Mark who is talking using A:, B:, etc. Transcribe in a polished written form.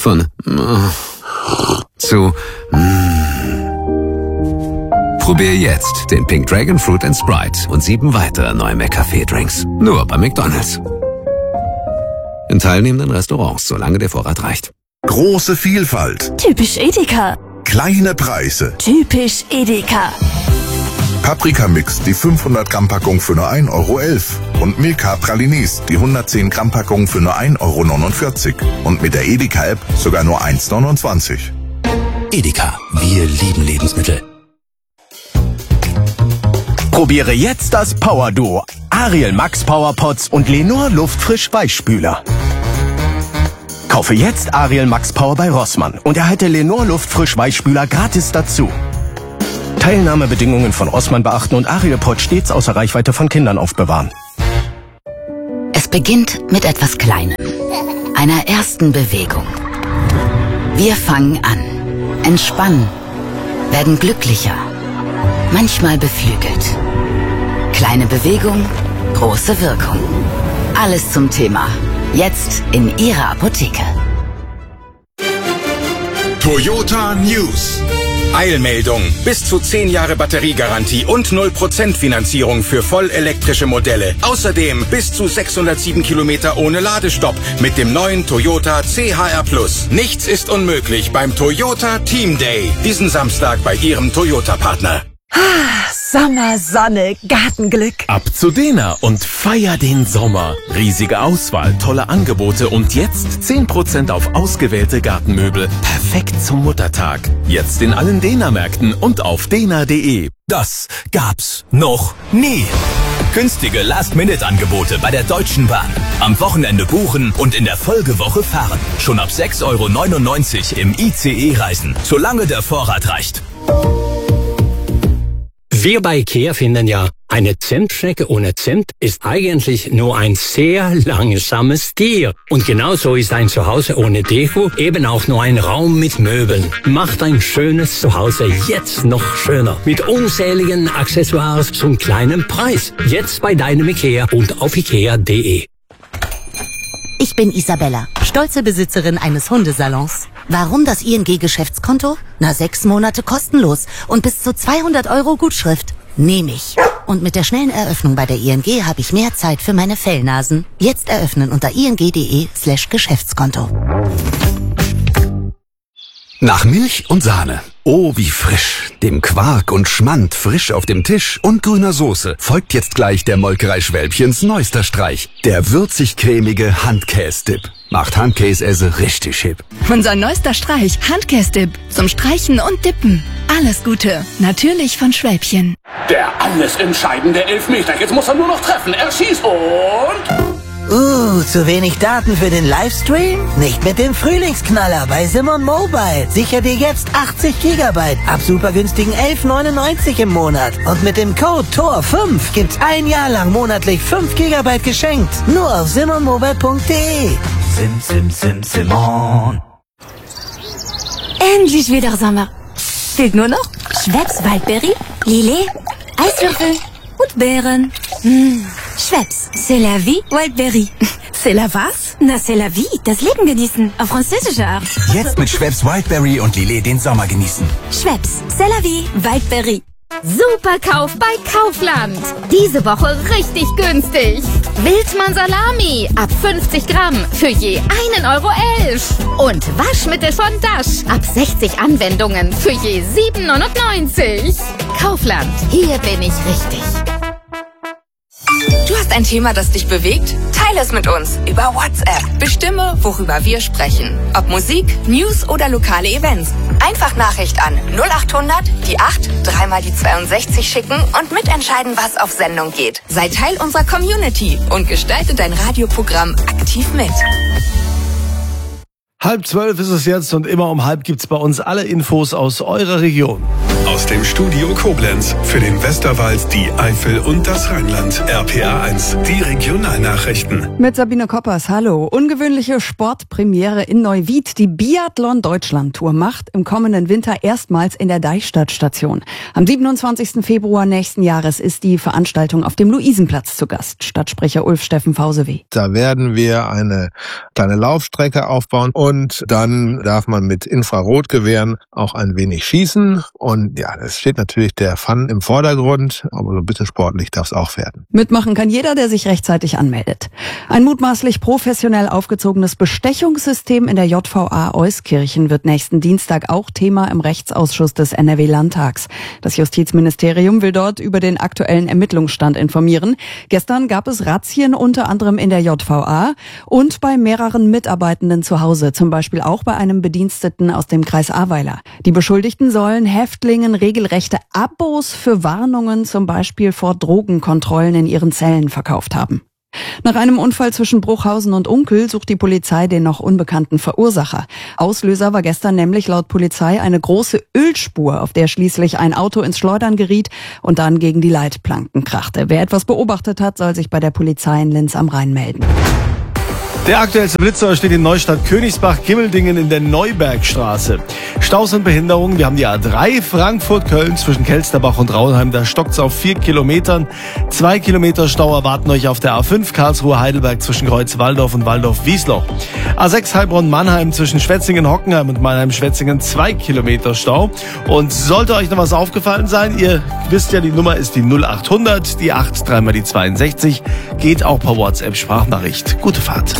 A: Von zu Probier jetzt den Pink Dragon Fruit & Sprite und 7 weitere neue McCafé-Drinks. Nur bei McDonald's. In teilnehmenden Restaurants, solange der Vorrat reicht.
B: Große Vielfalt.
C: Typisch Edeka.
B: Kleine Preise.
C: Typisch Edeka.
B: Paprika-Mix, die 500 Gramm Packung für nur 1,11 € und Milka Pralines, die 110 Gramm Packung für nur 1,49 € und mit der Edeka-App sogar nur 1,29 €.
D: Edeka, wir lieben Lebensmittel.
E: Probiere jetzt das Power Duo. Ariel Max Power Pots und Lenor Luftfrisch Weichspüler. Kaufe jetzt Ariel Max Power bei Rossmann und erhalte Lenor Luftfrisch Weichspüler gratis dazu. Teilnahmebedingungen von Rossmann beachten und Ariel Pot stets außer Reichweite von Kindern aufbewahren.
F: Es beginnt mit etwas Kleinem, einer ersten Bewegung. Wir fangen an, entspannen, werden glücklicher, manchmal beflügelt. Kleine Bewegung, große Wirkung. Alles zum Thema. Jetzt in Ihrer Apotheke.
G: Toyota News. Eilmeldung. Bis zu 10 Jahre Batteriegarantie und 0% Finanzierung für vollelektrische Modelle. Außerdem bis zu 607 Kilometer ohne Ladestopp mit dem neuen Toyota CHR+. Nichts ist unmöglich beim Toyota Team Day. Diesen Samstag bei Ihrem Toyota-Partner.
C: Sommer, Sonne, Gartenglück.
H: Ab zu Dena und feier den Sommer. Riesige Auswahl, tolle Angebote und jetzt 10% auf ausgewählte Gartenmöbel. Perfekt zum Muttertag. Jetzt in allen Dena-Märkten und auf dena.de.
D: Das gab's noch nie. Günstige Last-Minute-Angebote bei der Deutschen Bahn. Am Wochenende buchen und in der Folgewoche fahren. Schon ab 6,99 € im ICE reisen, solange der Vorrat reicht.
I: Wir bei IKEA finden ja, eine Zimtschnecke ohne Zimt ist eigentlich nur ein sehr langsames Tier. Und genauso ist ein Zuhause ohne Deko eben auch nur ein Raum mit Möbeln. Macht ein schönes Zuhause jetzt noch schöner. Mit unzähligen Accessoires zum kleinen Preis. Jetzt bei deinem IKEA und auf ikea.de.
J: Ich bin Isabella, stolze Besitzerin eines Hundesalons. Warum das ING-Geschäftskonto? 6 Monate kostenlos und bis zu 200 € Gutschrift. Nehme ich. Und mit der schnellen Eröffnung bei der ING habe ich mehr Zeit für meine Fellnasen. Jetzt eröffnen unter ing.de/Geschäftskonto.
A: Nach Milch und Sahne. Oh, wie frisch. Dem Quark und Schmand frisch auf dem Tisch und grüner Soße folgt jetzt gleich der Molkerei Schwälbchens neuester Streich. Der würzig-cremige Handkäse-Dip. Macht Handkäse richtig hip.
K: Unser neuester Streich, Handkäse-Dip. Zum Streichen und Dippen. Alles Gute. Natürlich von Schwälbchen.
L: Der alles entscheidende Elfmeter. Jetzt muss er nur noch treffen. Er schießt und...
M: zu wenig Daten für den Livestream? Nicht mit dem Frühlingsknaller bei Simon Mobile. Sicher dir jetzt 80 GB ab super günstigen 11,99 € im Monat. Und mit dem Code TOR5 gibt's 1 Jahr lang monatlich 5 GB geschenkt. Nur auf simonmobile.de.
N: Simon.
C: Endlich wieder Sommer. Fehlt nur noch Schweppes Waldbeere, Lillet, Eiswürfel und Beeren. Schweppes, c'est la vie, Wildberry.
K: C'est la was?
C: Na, c'est la vie, das Leben genießen, auf französische Art.
D: Jetzt mit Schweppes Wildberry und Lillet den Sommer genießen.
C: Schweppes, c'est la vie, Wildberry.
O: Superkauf bei Kaufland. Diese Woche richtig günstig. Wildmann Salami ab 50 Gramm für je 1,11 €. Und Waschmittel von Dash ab 60 Anwendungen für je 7,99 €. Kaufland, hier bin ich richtig.
P: Du hast ein Thema, das dich bewegt? Teile es mit uns über WhatsApp. Bestimme, worüber wir sprechen. Ob Musik, News oder lokale Events. Einfach Nachricht an 0800 die 8 3 mal die 62 schicken und mitentscheiden, was auf Sendung geht. Sei Teil unserer Community und gestalte dein Radioprogramm aktiv mit.
Q: 11:30 ist es jetzt und immer um 11:30 gibt's bei uns alle Infos aus eurer Region.
N: Aus dem Studio Koblenz für den Westerwald, die Eifel und das Rheinland. RPA1, die Regionalnachrichten.
Q: Mit Sabine Koppers, hallo. Ungewöhnliche Sportpremiere in Neuwied. Die Biathlon-Deutschland-Tour macht im kommenden Winter erstmals in der Deichstadt-Station. Am 27. Februar nächsten Jahres ist die Veranstaltung auf dem Luisenplatz zu Gast. Stadtsprecher Ulf Steffen VSW.
R: Da werden wir eine kleine Laufstrecke aufbauen und dann darf man mit Infrarotgewehren auch ein wenig schießen. Und ja, es steht natürlich der Fun im Vordergrund, aber so ein bisschen sportlich darf es auch werden.
Q: Mitmachen kann jeder, der sich rechtzeitig anmeldet. Ein mutmaßlich professionell aufgezogenes Bestechungssystem in der JVA Euskirchen wird nächsten Dienstag auch Thema im Rechtsausschuss des NRW-Landtags. Das Justizministerium will dort über den aktuellen Ermittlungsstand informieren. Gestern gab es Razzien unter anderem in der JVA und bei mehreren Mitarbeitenden zu Hause, zum Beispiel auch bei einem Bediensteten aus dem Kreis Ahrweiler. Die Beschuldigten sollen Häftlingen regelrechte Abos für Warnungen, zum Beispiel vor Drogenkontrollen in ihren Zellen verkauft haben. Nach einem Unfall zwischen Bruchhausen und Unkel sucht die Polizei den noch unbekannten Verursacher. Auslöser war gestern nämlich laut Polizei eine große Ölspur, auf der schließlich ein Auto ins Schleudern geriet und dann gegen die Leitplanken krachte. Wer etwas beobachtet hat, soll sich bei der Polizei in Linz am Rhein melden.
S: Der aktuellste Blitzer steht in Neustadt-Königsbach-Gimmeldingen in der Neubergstraße. Staus und Behinderungen. Wir haben die A3 Frankfurt-Köln zwischen Kelsterbach und Raunheim. Da stockt's auf 4 Kilometern. 2 Kilometer Stau erwarten euch auf der A5 Karlsruhe-Heidelberg zwischen Kreuz-Walldorf und Walldorf-Wiesloch. A6 Heilbronn-Mannheim zwischen Schwetzingen-Hockenheim und Mannheim-Schwetzingen 2 Kilometer Stau. Und sollte euch noch was aufgefallen sein, ihr wisst ja, die Nummer ist die 0800, die 8, 3 mal die 62. Geht auch per WhatsApp-Sprachnachricht. Gute Fahrt.